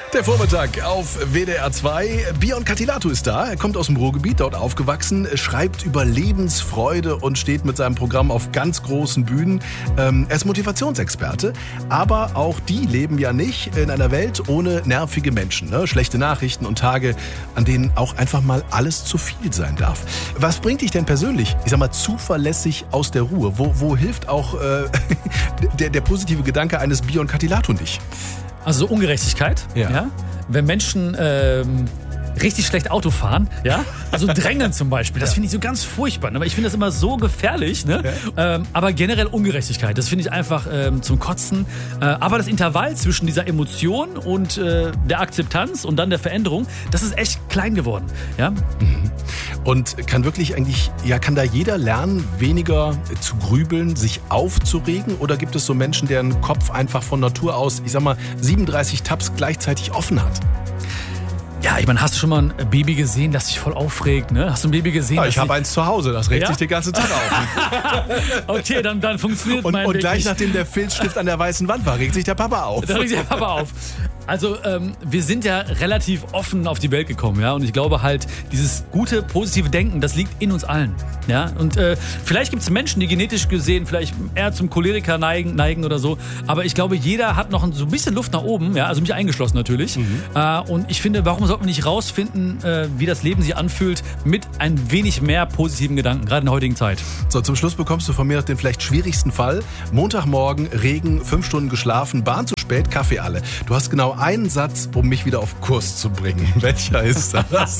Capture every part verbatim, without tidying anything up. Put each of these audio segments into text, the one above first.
Der Vormittag auf W D R zwei. Bion Katilatou ist da. Er kommt aus dem Ruhrgebiet, dort aufgewachsen, schreibt über Lebensfreude und steht mit seinem Programm auf ganz großen Bühnen. Ähm, er ist Motivationsexperte, aber auch die leben ja nicht in einer Welt ohne nervige Menschen. Ne? Schlechte Nachrichten und Tage, an denen auch einfach mal alles zu viel sein darf. Was bringt dich denn persönlich, ich sag mal, zuverlässig aus der Ruhe? Wo, wo hilft auch äh, der, der positive Gedanke eines Bion Katilatou nicht? Also Ungerechtigkeit, ja. ja? Wenn Menschen ähm, richtig schlecht Auto fahren, ja, also drängen zum Beispiel, das finde ich so ganz furchtbar, aber ich finde das immer so gefährlich, ne? Ja. Ähm, aber generell Ungerechtigkeit, das finde ich einfach ähm, zum Kotzen, äh, aber das Intervall zwischen dieser Emotion und äh, der Akzeptanz und dann der Veränderung, das ist echt klein geworden, ja. Mhm. Und kann wirklich eigentlich, ja, kann da jeder lernen, weniger zu grübeln, sich aufzuregen, oder gibt es so Menschen, deren Kopf einfach von Natur aus, ich sag mal, siebenunddreißig Tabs gleichzeitig offen hat? Ja, ich meine, hast du schon mal ein Baby gesehen, das sich voll aufregt, ne? Hast du ein Baby gesehen? Ja, ich habe eins zu Hause, das regt ja? sich den ganzen Tag auf. Okay, dann, dann funktioniert und, mein Und Weg gleich nicht. Nachdem der Filzstift an der weißen Wand war, regt sich der Papa auf. Da regt sich der Papa auf. Also ähm, wir sind ja relativ offen auf die Welt gekommen, ja, und ich glaube halt, dieses gute, positive Denken, das liegt in uns allen, ja, und äh, vielleicht gibt es Menschen, die genetisch gesehen vielleicht eher zum Choleriker neigen, neigen oder so, aber ich glaube, jeder hat noch so ein bisschen Luft nach oben, ja, also mich eingeschlossen natürlich, mhm. äh, und ich finde, warum sollten wir nicht rausfinden, äh, wie das Leben sich anfühlt mit ein wenig mehr positiven Gedanken, gerade in der heutigen Zeit. So, zum Schluss bekommst du von mir noch den vielleicht schwierigsten Fall. Montagmorgen, Regen, fünf Stunden geschlafen, Bahn zu spät, Kaffee alle. Du hast genau einen Satz, um mich wieder auf Kurs zu bringen. Welcher ist das?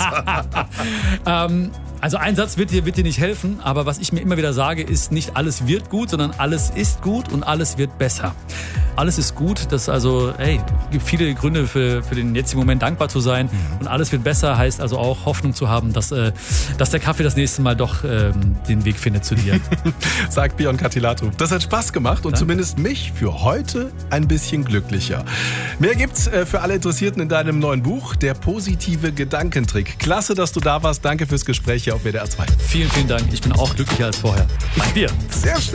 ähm, also ein Satz wird dir, wird dir nicht helfen, aber was ich mir immer wieder sage, ist nicht alles wird gut, sondern alles ist gut und alles wird besser. Alles ist gut, das also, hey, gibt viele Gründe für, für den jetzigen Moment dankbar zu sein, mhm. und alles wird besser heißt also auch Hoffnung zu haben, dass, äh, dass der Kaffee das nächste Mal doch ähm, den Weg findet zu dir. Sagt Bion Katilatou. Das hat Spaß gemacht und Danke. Zumindest mich für heute ein bisschen glücklicher. Mehr gibt's äh, für alle Interessierten in deinem neuen Buch, Der positive Gedankentrick. Klasse, dass du da warst. Danke fürs Gespräch hier auf W D R zwei. Vielen, vielen Dank. Ich bin auch glücklicher als vorher. Danke dir. Sehr schön.